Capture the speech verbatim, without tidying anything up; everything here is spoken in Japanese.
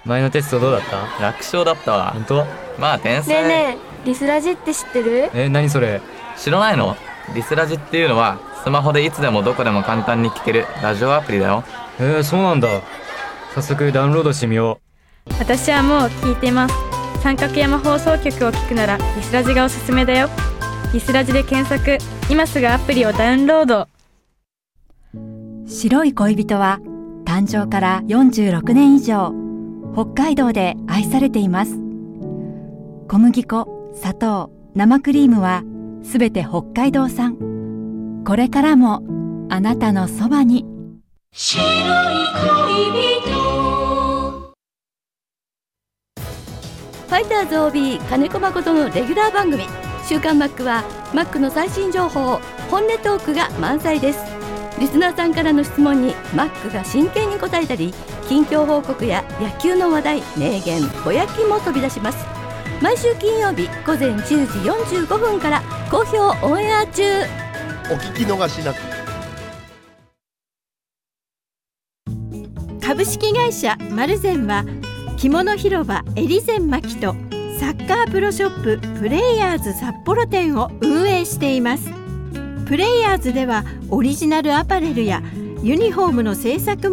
前のテストどうだった？ 楽勝だったわ。 本当？ まあ天才。 ねえねえ、リスラジって知ってる？ え、何それ？ 知らないの？リスラジっていうのはスマホでいつでもどこでも簡単に聞けるラジオアプリだよ。 えー、そうなんだ。早速ダウンロードしてみよ私はもう聞いてます。三角山放送局を聞くならリスラジがおすすめだよ。リスラジで検索、今すぐアプリをダウンロード。 白い恋人は誕生からよんじゅうろくねん以上、北海道で愛されています。小麦粉、砂糖、生クリームはすべて北海道産。これからもあなたのそばに。 白い恋人。 ファイターズ オービー 金子誠のレギュラー番組週刊マックはマックの最新情報、本音トークが満載です。リスナーさんからの質問にマックが真剣に答えたり、近況報告や野球の話題、名言、ぼやきも飛び出します。毎週金曜日午前じゅうじよんじゅうごふんから好評オンエア中。 お聞き逃しなく。 株式会社マルゼンは着物広場エリゼンマキとサッカープロショッププレイヤーズ札幌店を運営しています。プレイヤーズではオリジナルアパレルやユニフォームの制作